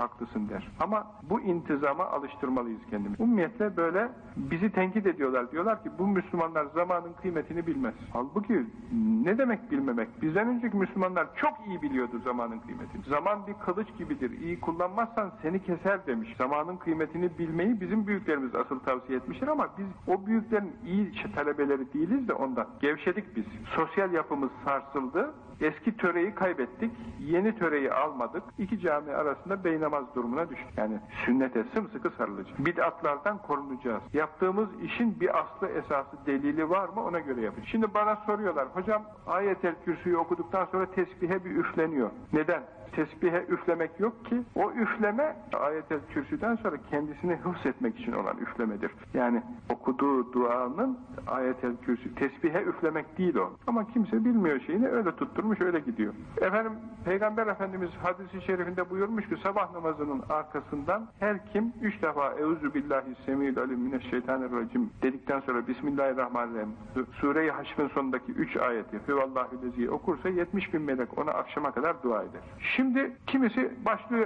haklısın der. Ama bu intizama alıştırmalıyız kendimizi. Ummiyetle böyle bizi tenkit ediyorlar. Diyorlar ki bu Müslümanlar zamanın kıymetini bilmez. Halbuki ne demek bilmemek? Bizden önceki Müslümanlar çok iyi biliyordu zamanın kıymetini. Zaman bir kılıç gibidir. İyi kullanmazsan seni keser demiş. Zamanın kıymetini bilmeyi bizim büyüklerimiz asıl tavsiye etmiştir ama biz o büyüklerin iyi talebeleri değiliz de ondan. Gevşedik biz. Sosyal yapımız sarsıldı. Eski töreyi kaybettik. Yeni töreyi almadık. İki cami arasında beynamaz durumuna düştük. Yani sünnete sımsıkı sarılacağız. Bid'atlardan korunacağız. Yaptığımız işin bir aslı esası delili var mı ona göre yapacağız. Şimdi bana soruyorlar. Hocam Ayet-el Kürsü'yü okuduktan sonra tesbihe bir üfleniyor. Neden? Tesbihe üflemek yok ki. O üfleme Ayet-el Kürsü'den sonra kendisini hıfzetmek için olan üflemedir. Yani okuduğu duanın Ayet-el Kürsü. Tesbihe üflemek değil o. Ama kimse bilmiyor şeyini öyle tutturmuş öyle gidiyor. Efendim Peygamber Efendimiz hadis-i şerifinde buyurmuş ki sabah namazının arkasından her kim 3 defa Euzubillahissemiyyü'l-alim-mineşşeytanirracim dedikten sonra Bismillahirrahmanirrahim Sure-i Haşr'ın sonundaki 3 ayeti Hüvallahülezi'yi okursa 70.000 melek ona akşama kadar dua eder. Şimdi kimisi başlıyor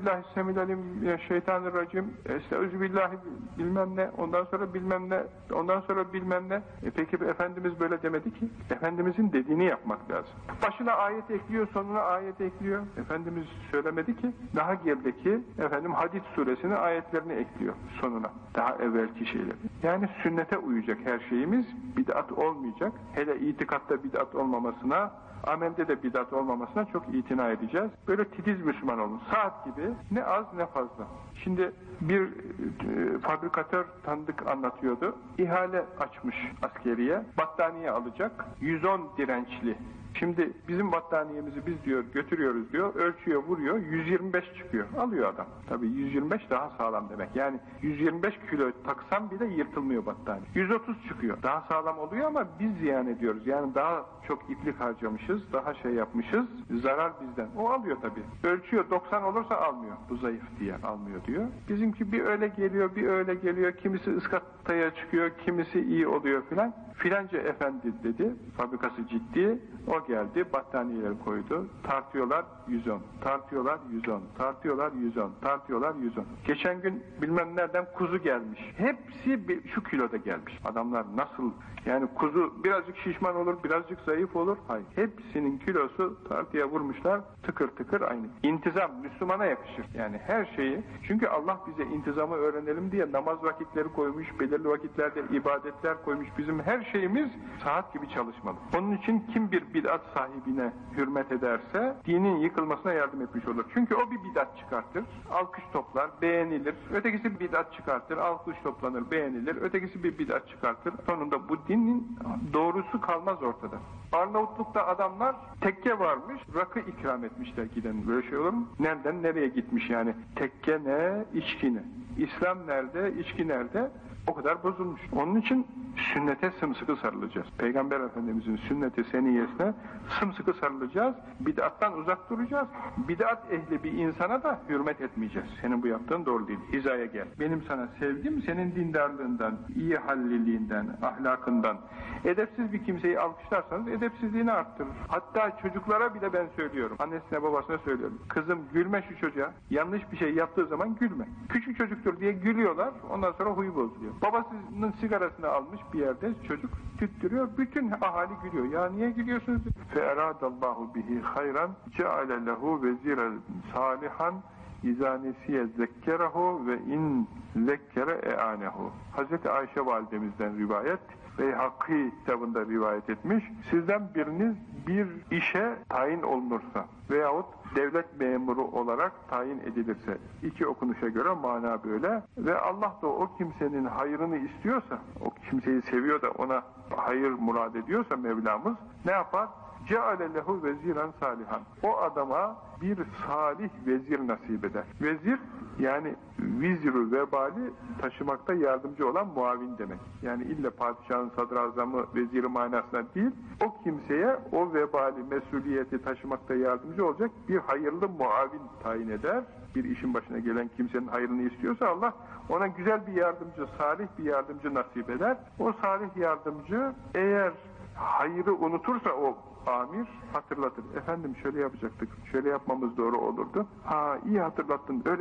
Euzubillahissemiyyü'l-alim-mineşşeytanirracim Estağfirullah bilmem ne ondan sonra bilmem ne ondan sonra bilmem ne peki Efendimiz böyle demedi ki. Efendimizin dediğini yapmak lazım. Başına ayet ekliyor sonuna ayet ekliyor. Efendimiz söylemedi ki. Daha gerideki Hadid suresinin ayetlerini ekliyor sonuna. Daha evvelki şeyleri. Yani sünnete uyacak her şeyimiz. Bid'at olmayacak. Hele itikatta bid'at olmamasına, amelde de bid'at olmamasına çok itina edeceğiz. Böyle titiz Müslüman olun. Saat gibi ne az ne fazla. Şimdi bir fabrikatör tanıdık anlatıyordu. İhale açmış askeriye. Battaniye alacak. 110 dirençli. Şimdi bizim battaniyemizi biz diyor götürüyoruz diyor. Ölçüyor vuruyor. 125 çıkıyor. Alıyor adam. Tabii 125 daha sağlam demek. Yani 125 kilo taksam bile yırtılmıyor battaniye. 130 çıkıyor. Daha sağlam oluyor ama biz ziyan ediyoruz. Yani daha çok iplik harcamışız. Daha şey yapmışız. Zarar bizden. O alıyor tabii. Ölçüyor 90 olursa almıyor. Bu zayıf diye almıyor diyor. Bizimki bir öyle geliyor bir öyle geliyor. Kimisi ıskataya çıkıyor. Kimisi iyi oluyor filan. Filanca efendi dedi. Fabrikası ciddi. O geldi, battaniyeleri koydu. Tartıyorlar 110, tartıyorlar 110, tartıyorlar 110, tartıyorlar 110. Geçen gün bilmem nereden kuzu gelmiş. Hepsi şu kiloda gelmiş. Adamlar nasıl, yani kuzu birazcık şişman olur, birazcık zayıf olur. Hayır, hepsinin kilosu tartıya vurmuşlar, tıkır tıkır aynı. İntizam Müslümana yakışır. Yani her şeyi, çünkü Allah bize intizamı öğrenelim diye namaz vakitleri koymuş, belirli vakitlerde ibadetler koymuş. Bizim her şeyimiz saat gibi çalışmalı. Onun için kim bir bid'at sahibine hürmet ederse dinin yıkılmasına yardım etmiş olur. Çünkü o bir bid'at çıkartır, alkış toplar, beğenilir. Ötekisi bir bid'at çıkartır, alkış toplanır, beğenilir. Ötekisi bir bid'at çıkartır. Sonunda bu dinin doğrusu kalmaz ortada. Arnavutluk'ta adamlar tekke varmış, rakı ikram etmişler giden. Böyle şey olur mu? Nereden nereye gitmiş yani? Tekke ne, içki ne? İslam nerede, içki nerede? O kadar bozulmuş. Onun için sünnete sımsıkı sarılacağız. Peygamber Efendimizin sünneti seniyesine sımsıkı sarılacağız. Bid'attan uzak duracağız. Bid'at ehli bir insana da hürmet etmeyeceğiz. Senin bu yaptığın doğru değil. Hizaya gel. Benim sana sevgim senin dindarlığından, iyi halliliğinden, ahlakından. Edepsiz bir kimseyi alkışlarsanız edepsizliğini arttırır. Hatta çocuklara bile ben söylüyorum. Annesine babasına söylüyorum. Kızım gülme şu çocuğa. Yanlış bir şey yaptığı zaman gülme. Küçük çocuktur diye gülüyorlar. Ondan sonra huyu bozuluyor. Babasının sigarasını almış bir yerde çocuk tüttürüyor. Bütün ahali gülüyor. Ya niye gülüyorsunuz? Fe'eradallahu bihi hayran ceale lehu veziren salihan İzâ nesiye zekkerahu ve in zekkere e'anehu. Hazreti Ayşe validemizden rivayet Beyhakî kitabında rivayet etmiş. Sizden biriniz bir işe tayin olunursa veyahut devlet memuru olarak tayin edilirse, iki okunuşa göre mana böyle ve Allah da o kimsenin hayrını istiyorsa, o kimseyi seviyor da ona hayır murad ediyorsa Mevlamız ne yapar? Ceale lehu veziran salihan. O adama bir salih vezir nasip eder. Vezir yani vizru vebali taşımakta yardımcı olan muavin demek. Yani illa padişahın sadrazamı veziri manasına değil, o kimseye o vebali mesuliyeti taşımakta yardımcı olacak bir hayırlı muavin tayin eder. Bir işin başına gelen kimsenin hayrını istiyorsa Allah ona güzel bir yardımcı, salih bir yardımcı nasip eder. O salih yardımcı eğer hayrı unutursa o amir hatırlatır. Efendim şöyle yapacaktık, şöyle yapmamız doğru olurdu. Ha iyi hatırlattın, öyle